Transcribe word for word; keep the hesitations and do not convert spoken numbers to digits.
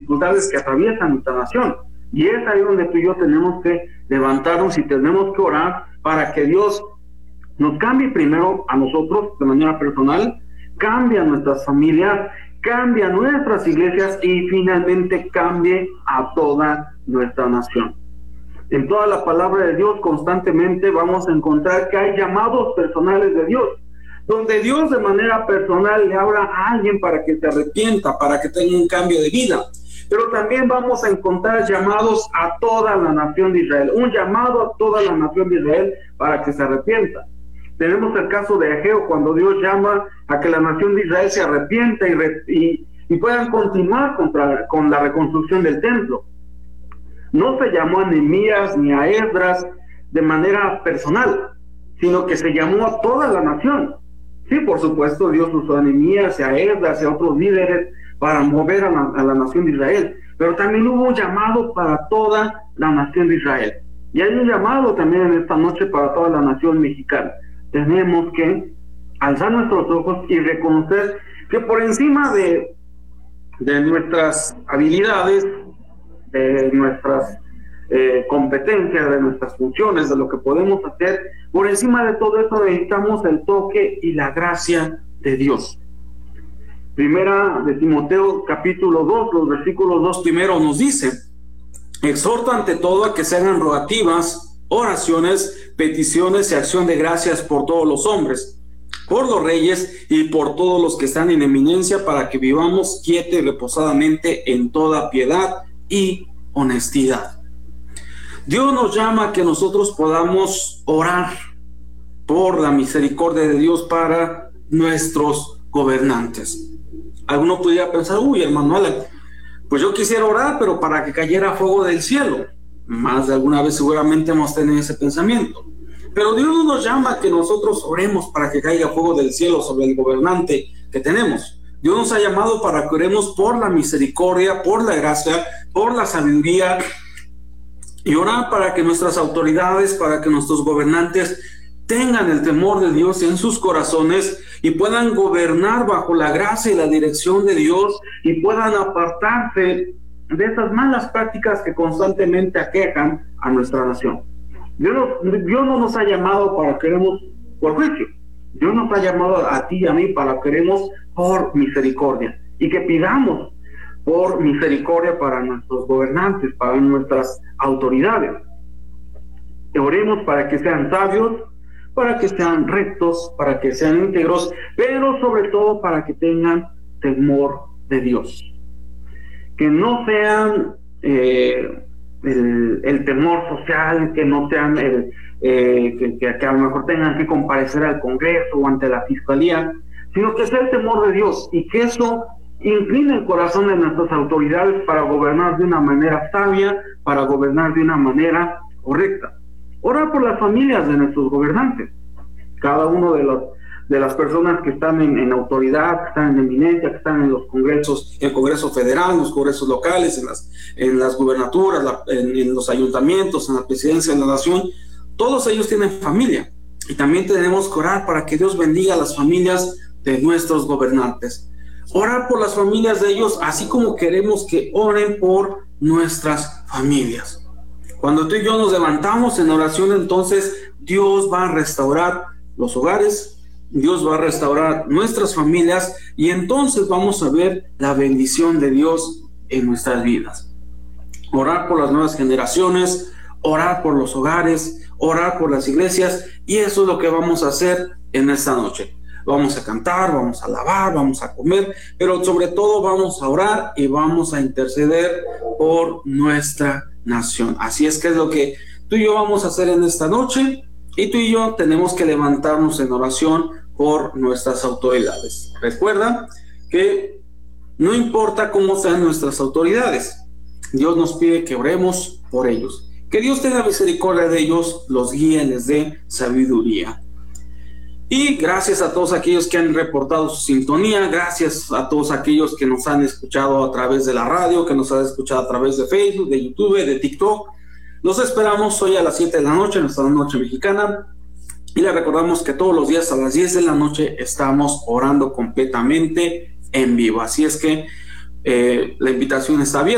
dificultades que atraviesan nuestra nación. Y es ahí donde tú y yo tenemos que levantarnos y tenemos que orar para que Dios nos cambie primero a nosotros de manera personal, cambie a nuestras familias, cambie a nuestras iglesias y finalmente cambie a toda nuestra nación. En toda la palabra de Dios constantemente vamos a encontrar que hay llamados personales de Dios, donde Dios de manera personal le habla a alguien para que se arrepienta, para que tenga un cambio de vida. Pero también vamos a encontrar llamados a toda la nación de Israel, un llamado a toda la nación de Israel para que se arrepienta. Tenemos el caso de Ageo, cuando Dios llama a que la nación de Israel se arrepienta y, re, y, y puedan continuar contra, con la reconstrucción del templo. No se llamó a Nehemías ni a Esdras de manera personal, sino que se llamó a toda la nación. Sí, por supuesto, Dios usó a Nehemías, a Esdras y a otros líderes para mover a la, a la nación de Israel, pero también hubo un llamado para toda la nación de Israel. Y hay un llamado también en esta noche para toda la nación mexicana. Tenemos que alzar nuestros ojos y reconocer que por encima de, de nuestras habilidades, de nuestras eh, competencias, de nuestras funciones, de lo que podemos hacer, por encima de todo eso necesitamos el toque y la gracia de Dios. Primera de Timoteo capítulo dos, los versículos dos primero nos dice: exhorta ante todo a que se hagan rogativas, oraciones, peticiones y acción de gracias por todos los hombres, por los reyes y por todos los que están en eminencia, para que vivamos quieta y reposadamente en toda piedad y honestidad. Dios nos llama a que nosotros podamos orar por la misericordia de Dios para nuestros gobernantes. Alguno podría pensar: uy, hermano Alan, pues yo quisiera orar, pero para que cayera fuego del cielo. Más de alguna vez seguramente hemos tenido ese pensamiento. Pero Dios no nos llama a que nosotros oremos para que caiga fuego del cielo sobre el gobernante que tenemos. Dios nos ha llamado para que oremos por la misericordia, por la gracia, por la sabiduría, y orar para que nuestras autoridades, para que nuestros gobernantes tengan el temor de Dios en sus corazones y puedan gobernar bajo la gracia y la dirección de Dios y puedan apartarse de esas malas prácticas que constantemente aquejan a nuestra nación. Dios no, Dios no nos ha llamado para que queremos por juicio. Dios nos ha llamado a ti y a mí para que queremos por misericordia y que pidamos por misericordia para nuestros gobernantes, para nuestras autoridades. Que oremos para que sean sabios, para que sean rectos, para que sean íntegros, pero sobre todo para que tengan temor de Dios. Que no sean eh, el, el temor social, que no sean el, eh, que, que, que a lo mejor tengan que comparecer al Congreso o ante la Fiscalía, sino que sea el temor de Dios y que eso incline el corazón de nuestras autoridades para gobernar de una manera sabia, para gobernar de una manera correcta. Orar por las familias de nuestros gobernantes. Cada uno de los de las personas que están en, en autoridad, que están en eminencia, que están en los congresos, en el Congreso Federal, en los congresos locales, en las, en las gubernaturas, la, en, en los ayuntamientos, en la presidencia de la nación, todos ellos tienen familia. Y también tenemos que orar para que Dios bendiga a las familias de nuestros gobernantes. Orar por las familias de ellos, así como queremos que oren por nuestras familias. Cuando tú y yo nos levantamos en oración, entonces Dios va a restaurar los hogares, Dios va a restaurar nuestras familias y entonces vamos a ver la bendición de Dios en nuestras vidas. Orar por las nuevas generaciones, orar por los hogares, orar por las iglesias, y eso es lo que vamos a hacer en esta noche. Vamos a cantar, vamos a alabar, vamos a comer, pero sobre todo vamos a orar y vamos a interceder por nuestra nación. Así es que es lo que tú y yo vamos a hacer en esta noche, y tú y yo tenemos que levantarnos en oración por nuestras autoridades. Recuerda que no importa cómo sean nuestras autoridades, Dios nos pide que oremos por ellos. Que Dios tenga misericordia de ellos, los guíe, les dé sabiduría. Y gracias a todos aquellos que han reportado su sintonía, gracias a todos aquellos que nos han escuchado a través de la radio, que nos han escuchado a través de Facebook, de YouTube, de TikTok. Los esperamos hoy a las siete de la noche, en nuestra noche mexicana. Y les recordamos que todos los días a las diez de la noche estamos orando completamente en vivo. Así es que eh, la invitación está abierta.